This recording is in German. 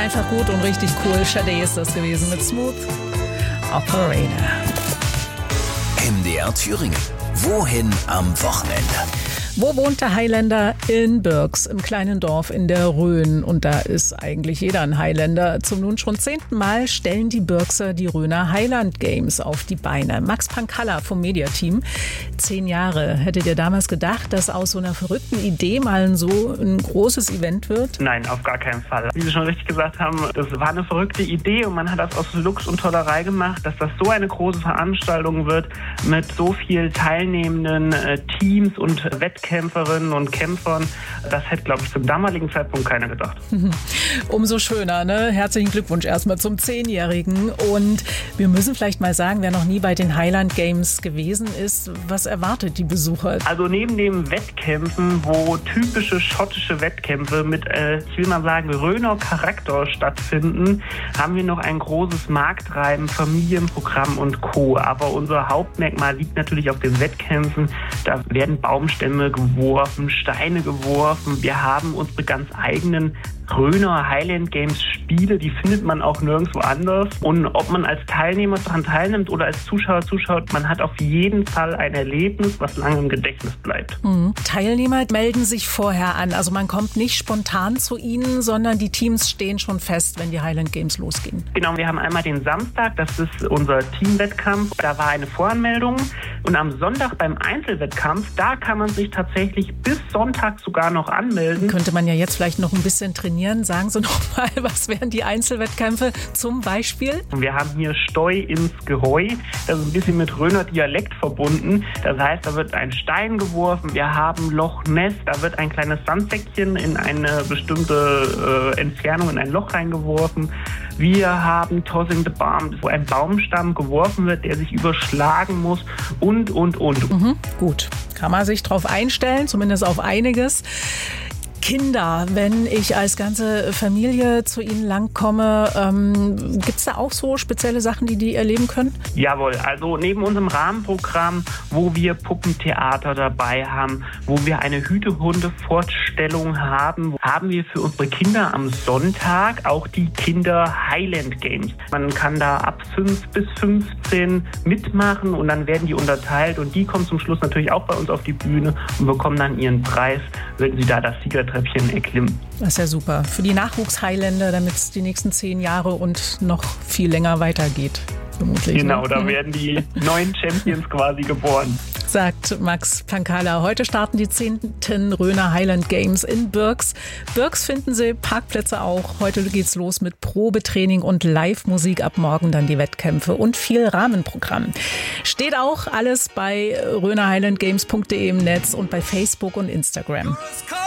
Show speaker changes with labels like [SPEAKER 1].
[SPEAKER 1] einfach gut und richtig cool. Sade ist das gewesen mit Smooth Operator.
[SPEAKER 2] MDR Thüringen. Wohin am Wochenende?
[SPEAKER 1] Wo wohnt der Highlander? In Birks, im kleinen Dorf in der Rhön. Und da ist eigentlich jeder ein Highlander. Zum nun schon 10. Mal stellen die Birkser die Rhöner Highland Games auf die Beine. Max Pankalla vom Mediateam. 10 Jahre. Hättet ihr damals gedacht, dass aus so einer verrückten Idee mal so ein großes Event wird?
[SPEAKER 3] Nein, auf gar keinen Fall. Wie Sie schon richtig gesagt haben, das war eine verrückte Idee und man hat das aus Lux und Tollerei gemacht, dass das so eine große Veranstaltung wird mit so vielen teilnehmenden Teams und Wettkämpferinnen und Kämpfern. Das hätte, glaube ich, zum damaligen Zeitpunkt keiner gedacht.
[SPEAKER 1] Umso schöner, ne? Herzlichen Glückwunsch erstmal zum 10-Jährigen. Und wir müssen vielleicht mal sagen, wer noch nie bei den Highland Games gewesen ist, was erwartet die Besucher?
[SPEAKER 3] Also neben den Wettkämpfen, wo typische schottische Wettkämpfe mit, ich will mal sagen, Rhöner Charakter stattfinden, haben wir noch ein großes Marktreiben, Familienprogramm und Co. Aber unser Hauptmerkmal liegt natürlich auf den Wettkämpfen. Da werden Baumstämme geworfen, Steine geworfen. Wir haben unsere ganz eigenen Rhöner Highland Games Spiele, die findet man auch nirgendwo anders. Und ob man als Teilnehmer daran teilnimmt oder als Zuschauer zuschaut, man hat auf jeden Fall ein Erlebnis, was lange im Gedächtnis bleibt.
[SPEAKER 1] Teilnehmer melden sich vorher an. Also man kommt nicht spontan zu ihnen, sondern die Teams stehen schon fest, wenn die Highland Games losgehen.
[SPEAKER 3] Genau, wir haben einmal den Samstag, das ist unser Teamwettkampf. Da war eine Voranmeldung. Und am Sonntag beim Einzelwettkampf, da kann man sich tatsächlich bis Sonntag sogar noch anmelden.
[SPEAKER 1] Könnte man ja jetzt vielleicht noch ein bisschen trainieren. Sagen Sie noch mal, was wären die Einzelwettkämpfe zum Beispiel?
[SPEAKER 3] Wir haben hier Steu ins Geheu, das ist ein bisschen mit Rhöner Dialekt verbunden. Das heißt, da wird ein Stein geworfen. Wir haben Loch Ness, da wird ein kleines Sandsäckchen in eine bestimmte Entfernung in ein Loch reingeworfen. Wir haben Tossing the Barm, wo ein Baumstamm geworfen wird, der sich überschlagen muss und.
[SPEAKER 1] Gut, kann man sich drauf einstellen, zumindest auf einiges. Kinder, wenn ich als ganze Familie zu Ihnen langkomme, gibt es da auch so spezielle Sachen, die erleben können?
[SPEAKER 3] Jawohl, also neben unserem Rahmenprogramm, wo wir Puppentheater dabei haben, wo wir eine Hütehunde-Fortstellung haben, haben wir für unsere Kinder am Sonntag auch die Kinder Highland Games. Man kann da ab 5 bis 15 mitmachen und dann werden die unterteilt und die kommen zum Schluss natürlich auch bei uns auf die Bühne und bekommen dann ihren Preis, wenn sie da das Siegertreppchen erklimmen.
[SPEAKER 1] Das ist ja super. Für die Nachwuchs-Highlander, damit es die nächsten 10 Jahre und noch viel länger weitergeht. Vermutlich.
[SPEAKER 3] Genau, da werden die neuen Champions quasi geboren.
[SPEAKER 1] Sagt Max Pankalla. Heute starten die 10. Rhöner Highland Games in Birks. Birks finden Sie, Parkplätze auch. Heute geht's los mit Probetraining und Live-Musik. Ab morgen dann die Wettkämpfe und viel Rahmenprogramm. Steht auch alles bei rhönerhighlandgames.de im Netz und bei Facebook und Instagram.